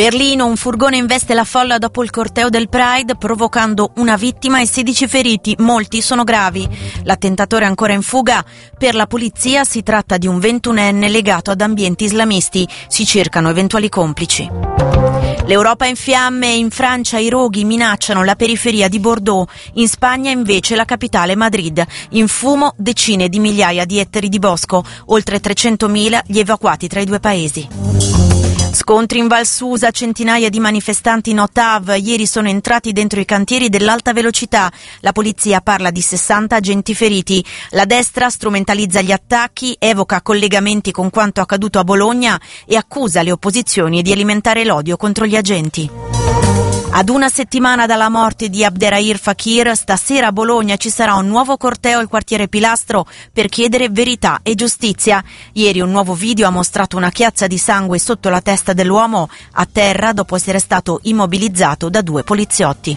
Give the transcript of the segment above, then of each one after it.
Berlino, un furgone investe la folla dopo il corteo del Pride, provocando una vittima e 16 feriti, molti sono gravi. L'attentatore è ancora in fuga. Per la polizia si tratta di un 21enne legato ad ambienti islamisti. Si cercano eventuali complici. L'Europa è in fiamme, in Francia i roghi minacciano la periferia di Bordeaux, in Spagna invece la capitale Madrid. In fumo decine di migliaia di ettari di bosco, oltre 300.000 gli evacuati tra i due paesi. Scontri in Val Susa, centinaia di manifestanti no TAV ieri sono entrati dentro i cantieri dell'alta velocità. La polizia parla di 60 agenti feriti. La destra strumentalizza gli attacchi, evoca collegamenti con quanto accaduto a Bologna e accusa le opposizioni di alimentare l'odio contro gli agenti. Ad una settimana dalla morte di Abderrahim Fakir, stasera a Bologna ci sarà un nuovo corteo al quartiere Pilastro per chiedere verità e giustizia. Ieri un nuovo video ha mostrato una chiazza di sangue sotto la testa dell'uomo, a terra dopo essere stato immobilizzato da 2 poliziotti.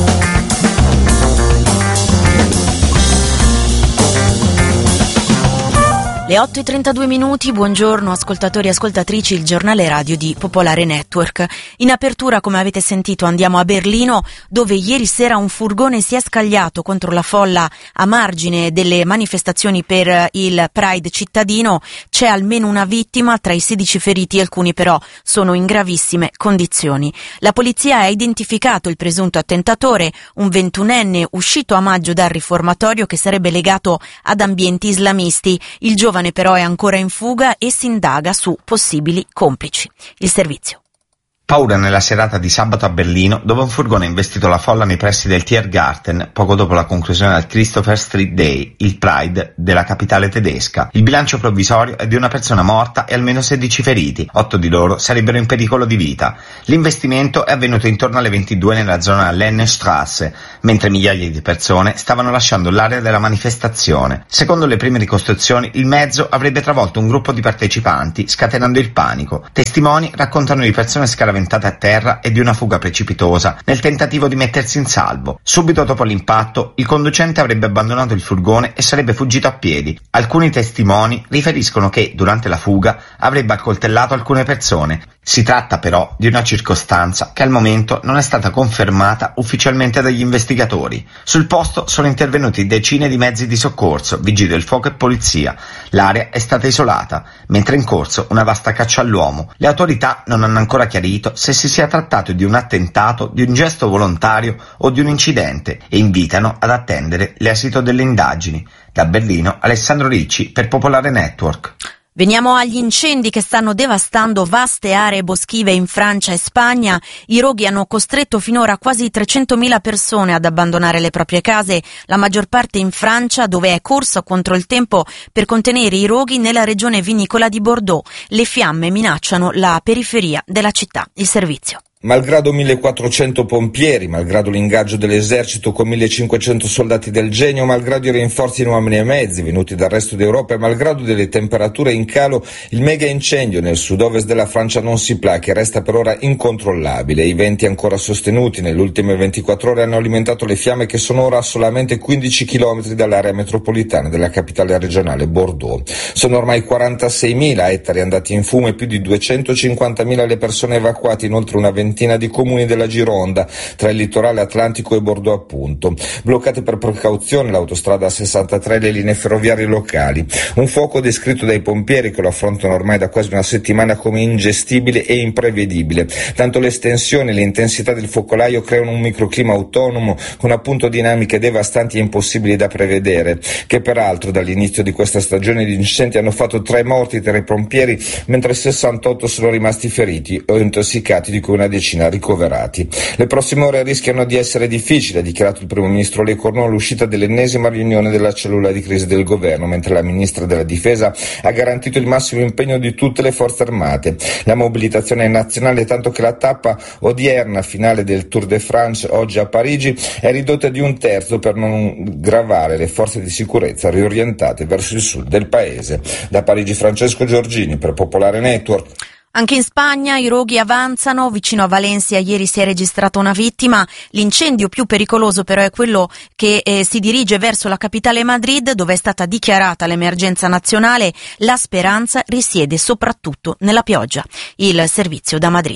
Le 8:32, buongiorno ascoltatori e ascoltatrici, il giornale radio di Popolare Network. In apertura, come avete sentito, andiamo a Berlino, dove ieri sera un furgone si è scagliato contro la folla a margine delle manifestazioni per il Pride cittadino. C'è almeno una vittima tra i 16 feriti, alcuni però sono in gravissime condizioni. La polizia ha identificato il presunto attentatore, un 21enne uscito a maggio dal riformatorio che sarebbe legato ad ambienti islamisti. Il giovane però è ancora in fuga e si indaga su possibili complici. Il servizio. Paura nella serata di sabato a Berlino, dove un furgone ha investito la folla nei pressi del Tiergarten poco dopo la conclusione del Christopher Street Day, il Pride della capitale tedesca. Il bilancio provvisorio è di una persona morta e almeno 16 feriti, 8 di loro sarebbero in pericolo di vita. L'investimento è avvenuto intorno alle 22 nella zona Lennstrasse, mentre migliaia di persone stavano lasciando l'area della manifestazione. Secondo le prime ricostruzioni, il mezzo avrebbe travolto un gruppo di partecipanti, scatenando il panico. Testimoni raccontano di persone scaraventate a terra e di una fuga precipitosa nel tentativo di mettersi in salvo. Subito dopo l'impatto, il conducente avrebbe abbandonato il furgone e sarebbe fuggito a piedi. Alcuni testimoni riferiscono che, durante la fuga, avrebbe accoltellato alcune persone. Si tratta però di una circostanza che al momento non è stata confermata ufficialmente dagli investigatori. Sul posto sono intervenuti decine di mezzi di soccorso, vigili del fuoco e polizia. L'area è stata isolata, mentre è in corso una vasta caccia all'uomo. Le autorità non hanno ancora chiarito se si sia trattato di un attentato, di un gesto volontario o di un incidente e invitano ad attendere l'esito delle indagini. Da Berlino, Alessandro Ricci per Popolare Network. Veniamo agli incendi che stanno devastando vaste aree boschive in Francia e Spagna. I roghi hanno costretto finora quasi 300.000 persone ad abbandonare le proprie case, la maggior parte in Francia, dove è corsa contro il tempo per contenere i roghi nella regione vinicola di Bordeaux. Le fiamme minacciano la periferia della città. Il servizio. Malgrado 1.400 pompieri, malgrado l'ingaggio dell'esercito con 1.500 soldati del genio, malgrado i rinforzi in uomini e mezzi venuti dal resto d'Europa e malgrado delle temperature in calo, il mega incendio nel sud-ovest della Francia non si placa e resta per ora incontrollabile. I venti ancora sostenuti nelle ultime 24 ore hanno alimentato le fiamme che sono ora a solamente 15 km dall'area metropolitana della capitale regionale Bordeaux. Sono ormai 46.000 ettari andati in fumo e più di 250.000 le persone evacuate in oltre una ventina di comuni della Gironda, tra il litorale atlantico e Bordeaux appunto. Bloccate per precauzione l'autostrada 63 e le linee ferroviarie locali. Un fuoco descritto dai pompieri che lo affrontano ormai da quasi una settimana come ingestibile e imprevedibile. Tanto l'estensione e l'intensità del focolaio creano un microclima autonomo con appunto dinamiche devastanti e impossibili da prevedere, che peraltro dall'inizio di questa stagione di incendi hanno fatto 3 morti tra i pompieri, mentre 68 sono rimasti feriti o intossicati, di cui una decina ricoverati. Le prossime ore rischiano di essere difficili, ha dichiarato il primo ministro Le Cornu all'uscita dell'ennesima riunione della cellula di crisi del governo, mentre la ministra della difesa ha garantito il massimo impegno di tutte le forze armate. La mobilitazione è nazionale, tanto che la tappa odierna finale del Tour de France oggi a Parigi è ridotta di 1/3 per non gravare le forze di sicurezza riorientate verso il sud del paese. Da Parigi Francesco Giorgini per Popolare Network. Anche in Spagna i roghi avanzano, vicino a Valencia ieri si è registrata una vittima. L'incendio più pericoloso però è quello che si dirige verso la capitale Madrid, dove è stata dichiarata l'emergenza nazionale. La speranza risiede soprattutto nella pioggia. Il servizio da Madrid.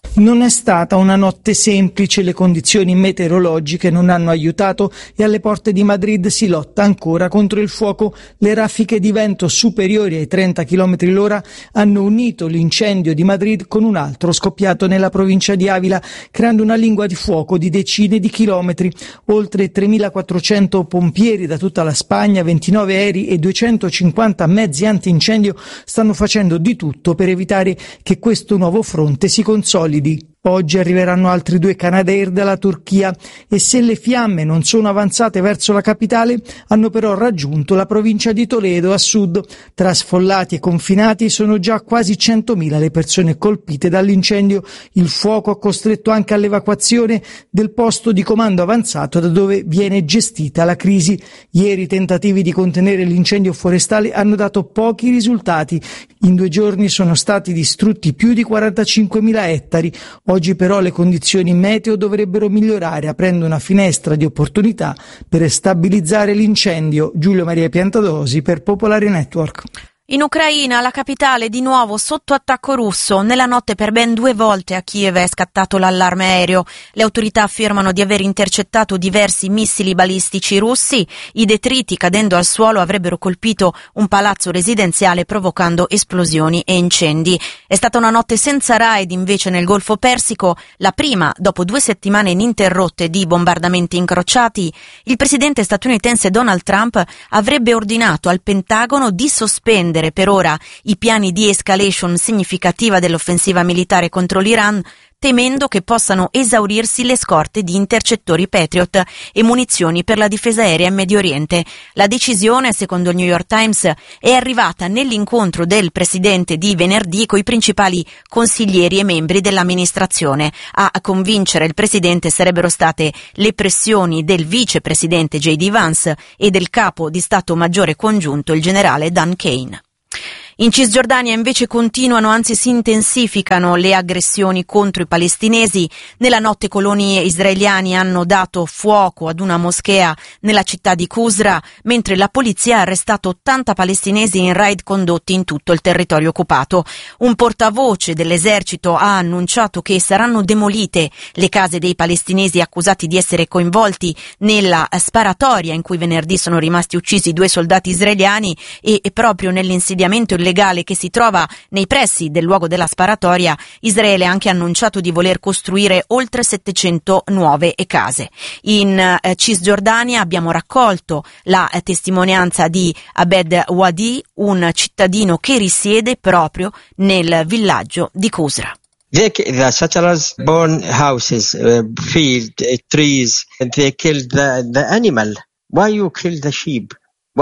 Non è stata una notte semplice, le condizioni meteorologiche non hanno aiutato e alle porte di Madrid si lotta ancora contro il fuoco. Le raffiche di vento superiori ai 30 km l'ora hanno unito l'incendio di Madrid con un altro scoppiato nella provincia di Avila, creando una lingua di fuoco di decine di chilometri. Oltre 3.400 pompieri da tutta la Spagna, 29 aerei e 250 mezzi antincendio stanno facendo di tutto per evitare che questo nuovo fronte si consolidi. Oggi arriveranno altri 2 Canadair dalla Turchia e se le fiamme non sono avanzate verso la capitale, hanno però raggiunto la provincia di Toledo a sud. Tra sfollati e confinati sono già quasi 100.000 le persone colpite dall'incendio. Il fuoco ha costretto anche all'evacuazione del posto di comando avanzato da dove viene gestita la crisi. Ieri i tentativi di contenere l'incendio forestale hanno dato pochi risultati. In 2 giorni sono stati distrutti più di 45.000 ettari. Oggi però le condizioni meteo dovrebbero migliorare, aprendo una finestra di opportunità per stabilizzare l'incendio. Giulio Maria Piantadosi per Popolare Network. In Ucraina, la capitale di nuovo sotto attacco russo. Nella notte per ben 2 volte a Kiev è scattato l'allarme aereo. Le autorità affermano di aver intercettato diversi missili balistici russi. I detriti cadendo al suolo avrebbero colpito un palazzo residenziale provocando esplosioni e incendi. È stata una notte senza raid invece nel Golfo Persico, la prima dopo 2 settimane ininterrotte di bombardamenti incrociati. Il presidente statunitense Donald Trump avrebbe ordinato al Pentagono di sospendere per ora i piani di escalation significativa dell'offensiva militare contro l'Iran, temendo che possano esaurirsi le scorte di intercettori Patriot e munizioni per la difesa aerea in Medio Oriente. La decisione, secondo il New York Times, è arrivata nell'incontro del presidente di venerdì coi principali consiglieri e membri dell'amministrazione. A convincere il presidente sarebbero state le pressioni del vicepresidente J.D. Vance e del capo di Stato Maggiore congiunto, il generale Dan Kane. In Cisgiordania invece continuano, anzi si intensificano le aggressioni contro i palestinesi. Nella notte coloni israeliani hanno dato fuoco ad una moschea nella città di Qusra, mentre la polizia ha arrestato 80 palestinesi in raid condotti in tutto il territorio occupato. Un portavoce dell'esercito ha annunciato che saranno demolite le case dei palestinesi accusati di essere coinvolti nella sparatoria in cui venerdì sono rimasti uccisi 2 soldati israeliani e proprio nell'insediamento illegale che si trova nei pressi del luogo della sparatoria, Israele ha anche annunciato di voler costruire oltre 700 nuove case. In Cisgiordania abbiamo raccolto la testimonianza di Abed Wadi, un cittadino che risiede proprio nel villaggio di Qusra. The settlers burn houses, field, trees, and they kill the animal. Why you kill the sheep?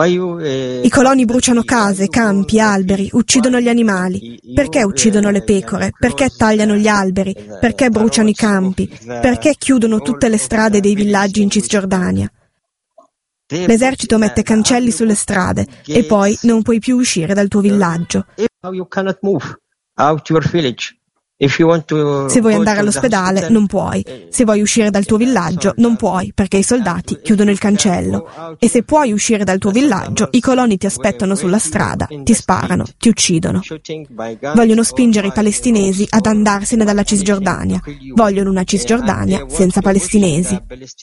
I coloni bruciano case, campi, alberi, uccidono gli animali. Perché uccidono le pecore? Perché tagliano gli alberi? Perché bruciano i campi? Perché chiudono tutte le strade dei villaggi in Cisgiordania? L'esercito mette cancelli sulle strade e poi non puoi più uscire dal tuo villaggio. Se vuoi andare all'ospedale non puoi, se vuoi uscire dal tuo villaggio non puoi perché i soldati chiudono il cancello e se puoi uscire dal tuo villaggio i coloni ti aspettano sulla strada, ti sparano, ti uccidono. Vogliono spingere i palestinesi ad andarsene dalla Cisgiordania, vogliono una Cisgiordania senza palestinesi.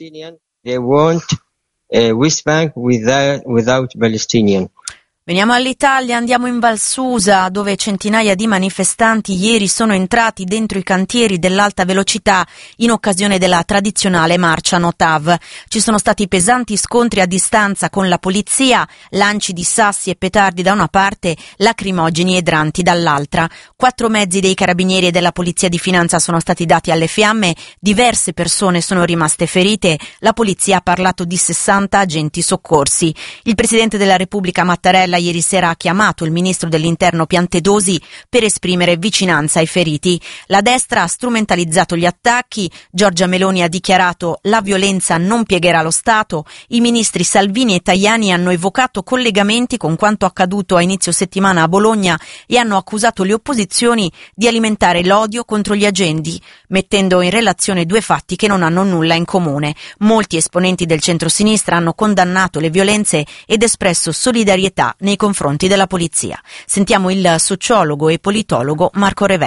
West Bank without Palestinian. Veniamo all'Italia, andiamo in Val Susa, dove centinaia di manifestanti ieri sono entrati dentro i cantieri dell'alta velocità in occasione della tradizionale marcia No TAV. Ci sono stati pesanti scontri a distanza con la polizia, lanci di sassi e petardi da una parte, lacrimogeni e idranti dall'altra. 4 mezzi dei carabinieri e della polizia di finanza sono stati dati alle fiamme, diverse persone sono rimaste ferite, la polizia ha parlato di 60 agenti soccorsi. Il Presidente della Repubblica Mattarella ieri sera ha chiamato il ministro dell'Interno Piantedosi per esprimere vicinanza ai feriti. La destra ha strumentalizzato gli attacchi, Giorgia Meloni ha dichiarato la violenza non piegherà lo Stato, i ministri Salvini e Tajani hanno evocato collegamenti con quanto accaduto a inizio settimana a Bologna e hanno accusato le opposizioni di alimentare l'odio contro gli agenti, mettendo in relazione 2 fatti che non hanno nulla in comune. Molti esponenti del centrosinistra hanno condannato le violenze ed espresso solidarietà nei confronti della polizia. Sentiamo il sociologo e politologo Marco Revelli.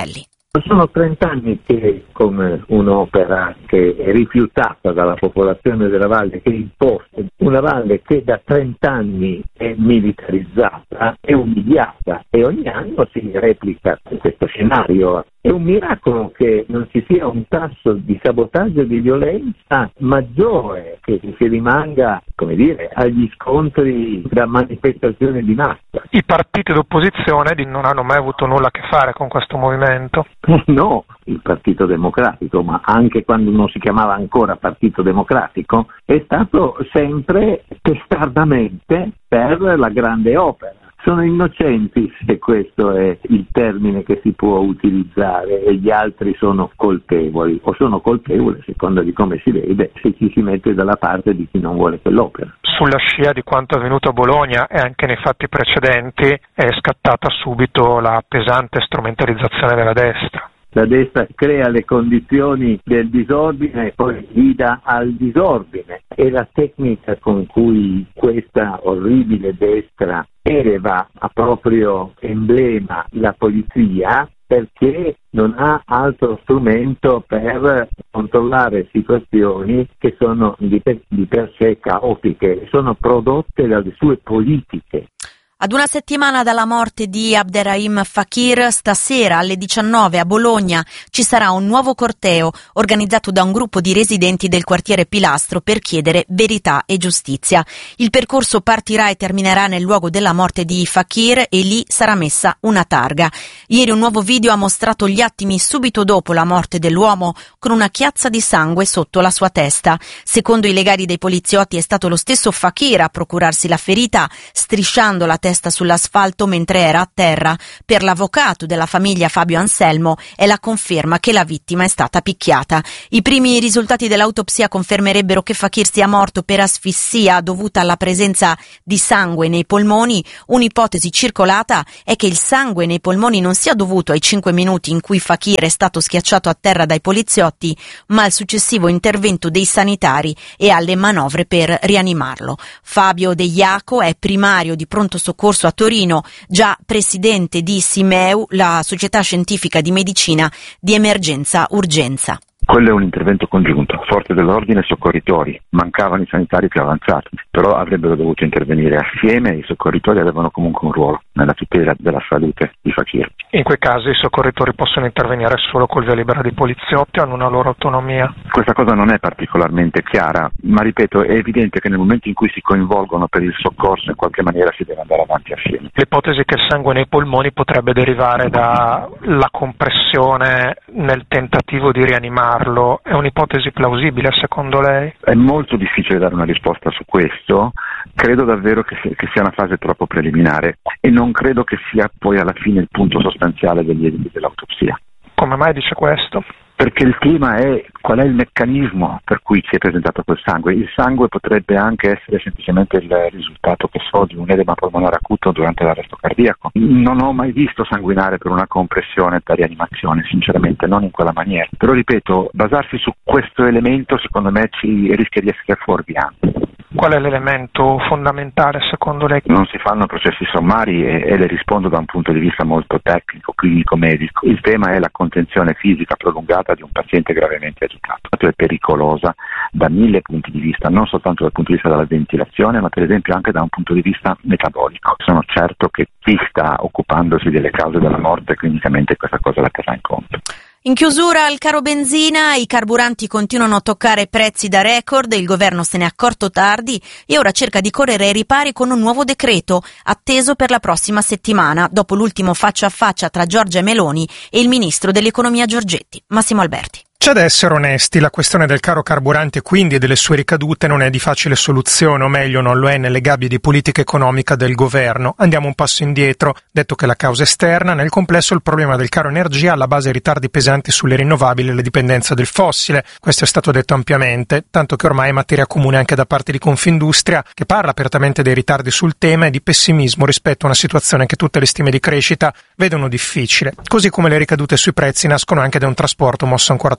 Sono 30 anni che, come un'opera che è rifiutata dalla popolazione della valle, che è imposta, una valle che da 30 anni è militarizzata, è umiliata e ogni anno si replica questo scenario. È un miracolo che non ci sia un tasso di sabotaggio e di violenza maggiore, che si rimanga, come dire, agli scontri da manifestazione di massa. I partiti d'opposizione non hanno mai avuto nulla a che fare con questo movimento? No, il Partito Democratico, ma anche quando non si chiamava ancora Partito Democratico, è stato sempre testardamente per la grande opera. Sono innocenti, se questo è il termine che si può utilizzare, e gli altri sono colpevoli, o sono colpevoli, a seconda di come si vede, se ci si mette dalla parte di chi non vuole quell'opera. Sulla scia di quanto è avvenuto a Bologna e anche nei fatti precedenti è scattata subito la pesante strumentalizzazione della destra. La destra crea le condizioni del disordine e poi guida al disordine, e la tecnica con cui questa orribile destra eleva a proprio emblema la polizia, perché non ha altro strumento per controllare situazioni che sono di per sé caotiche, sono prodotte dalle sue politiche. Ad una settimana dalla morte di Abderrahim Fakir, stasera alle 19 a Bologna ci sarà un nuovo corteo organizzato da un gruppo di residenti del quartiere Pilastro per chiedere verità e giustizia. Il percorso partirà e terminerà nel luogo della morte di Fakir e lì sarà messa una targa. Ieri un nuovo video ha mostrato gli attimi subito dopo la morte dell'uomo con una chiazza di sangue sotto la sua testa. Secondo i legali dei poliziotti è stato lo stesso Fakir a procurarsi la ferita, strisciando la testa sull'asfalto mentre era a terra. Per l'avvocato della famiglia Fabio Anselmo è la conferma che la vittima è stata picchiata. I primi risultati dell'autopsia confermerebbero che Fakir sia morto per asfissia dovuta alla presenza di sangue nei polmoni. Un'ipotesi circolata è che il sangue nei polmoni non sia dovuto ai 5 minuti in cui Fakir è stato schiacciato a terra dai poliziotti, ma al successivo intervento dei sanitari e alle manovre per rianimarlo. Fabio De Iaco è primario di pronto soccorso a Torino, già presidente di Simeu, la società scientifica di medicina di emergenza urgenza. Quello è un intervento congiunto, forze dell'ordine e soccorritori, mancavano i sanitari più avanzati, però avrebbero dovuto intervenire assieme e i soccorritori avevano comunque un ruolo nella tutela della salute di Fakir. In quei casi i soccorritori possono intervenire solo col via libera dei poliziotti o hanno una loro autonomia? Questa cosa non è particolarmente chiara, ma ripeto, è evidente che nel momento in cui si coinvolgono per il soccorso in qualche maniera si deve andare avanti assieme. L'ipotesi che il sangue nei polmoni potrebbe derivare dalla compressione nel tentativo di rianimarlo è un'ipotesi plausibile secondo lei? È molto difficile dare una risposta su questo, credo davvero che sia una fase troppo preliminare e non credo che sia poi alla fine il punto sostanziale degli esiti dell'autopsia. Come mai dice questo? Perché il tema è qual è il meccanismo per cui si è presentato quel sangue. Il sangue potrebbe anche essere semplicemente il risultato, di un edema polmonare acuto durante l'arresto cardiaco. Non ho mai visto sanguinare per una compressione da rianimazione, sinceramente, non in quella maniera. Però ripeto, basarsi su questo elemento secondo me rischia di essere fuorviante. Qual è l'elemento fondamentale secondo lei? Non si fanno processi sommari e le rispondo da un punto di vista molto tecnico, clinico-medico. Il tema è la contenzione fisica prolungata di un paziente gravemente agitato. È pericolosa da 1000 punti di vista, non soltanto dal punto di vista della ventilazione, ma per esempio anche da un punto di vista metabolico. Sono certo che chi sta occupandosi delle cause della morte clinicamente questa cosa la terrà in conto. In chiusura al caro benzina, i carburanti continuano a toccare prezzi da record, il governo se ne è accorto tardi e ora cerca di correre ai ripari con un nuovo decreto, atteso per la prossima settimana, dopo l'ultimo faccia a faccia tra Giorgia Meloni e il ministro dell'economia Giorgetti. Massimo Alberti. C'è da essere onesti, la questione del caro carburante quindi e delle sue ricadute non è di facile soluzione, o meglio non lo è nelle gabbie di politica economica del governo. Andiamo un passo indietro, detto che la causa esterna, nel complesso il problema del caro energia ha alla base ritardi pesanti sulle rinnovabili e la dipendenza del fossile. Questo è stato detto ampiamente, tanto che ormai è materia comune anche da parte di Confindustria, che parla apertamente dei ritardi sul tema e di pessimismo rispetto a una situazione che tutte le stime di crescita vedono difficile. Così come le ricadute sui prezzi nascono anche da un trasporto mosso ancora troppo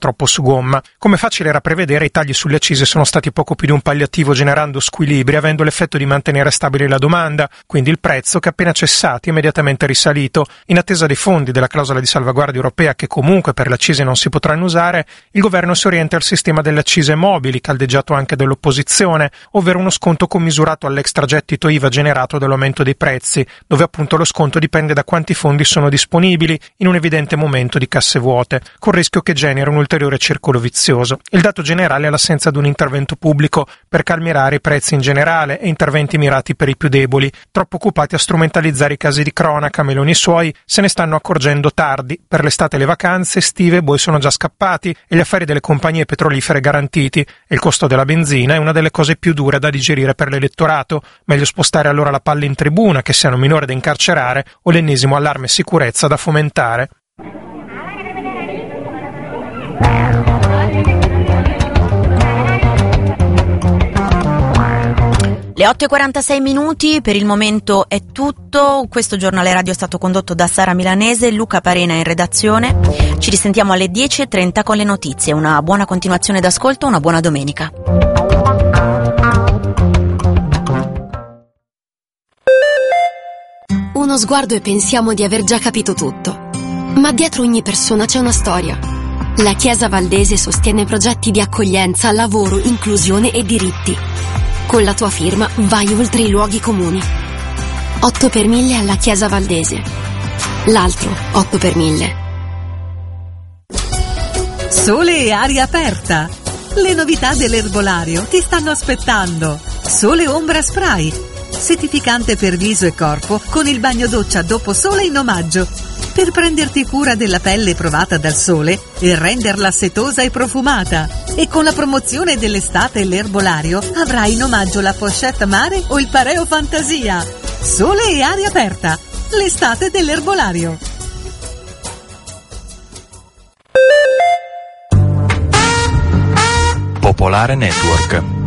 purtroppo su gomma. Come facile era prevedere, i tagli sulle accise sono stati poco più di un palliativo, generando squilibri, avendo l'effetto di mantenere stabile la domanda, quindi il prezzo, che appena cessati è immediatamente risalito. In attesa dei fondi della clausola di salvaguardia europea, che comunque per le accise non si potranno usare, il governo si orienta al sistema delle accise mobili, caldeggiato anche dall'opposizione, ovvero uno sconto commisurato all'extragettito IVA generato dall'aumento dei prezzi, dove appunto lo sconto dipende da quanti fondi sono disponibili in un evidente momento di casse vuote, col rischio che generi un ulteriore circolo vizioso. Il dato generale è l'assenza di un intervento pubblico per calmierare i prezzi in generale e interventi mirati per i più deboli. Troppo occupati a strumentalizzare i casi di cronaca, Meloni e i suoi se ne stanno accorgendo tardi. Per l'estate le vacanze estive i buoi sono già scappati e gli affari delle compagnie petrolifere garantiti, e il costo della benzina è una delle cose più dure da digerire per l'elettorato. Meglio spostare allora la palla in tribuna, che siano minori da incarcerare o l'ennesimo allarme sicurezza da fomentare. Le 8:46 per il momento è tutto. Questo giornale radio è stato condotto da Sara Milanese, Luca Parena in redazione. Ci risentiamo alle 10:30 con le notizie. Una buona continuazione d'ascolto, una buona domenica. Uno sguardo e pensiamo di aver già capito tutto. Ma dietro ogni persona c'è una storia. La Chiesa Valdese sostiene progetti di accoglienza, lavoro, inclusione e diritti. Con la tua firma vai oltre i luoghi comuni. 8 per 1000 alla Chiesa Valdese. L'altro 8 per 1000. Sole e aria aperta. Le novità dell'erbolario ti stanno aspettando. Sole Ombra Spray. Settificante per viso e corpo con il bagno doccia dopo sole in omaggio. Per prenderti cura della pelle provata dal sole e renderla setosa e profumata. E con la promozione dell'estate e l'erbolario avrai in omaggio la pochette mare o il pareo fantasia. Sole e aria aperta. L'estate dell'erbolario. Popolare Network.